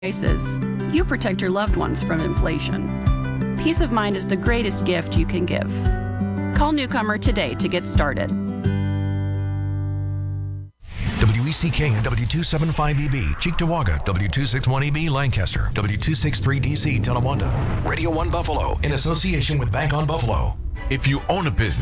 prices, you protect your loved ones from inflation. Peace of mind is the greatest gift you can give. Call Newcomer today to get started. WECK and W275EB, Cheektowaga, W261EB, Lancaster, W263DC, Tonawanda, Radio 1 Buffalo, in association with Bank on Buffalo. If you own a business,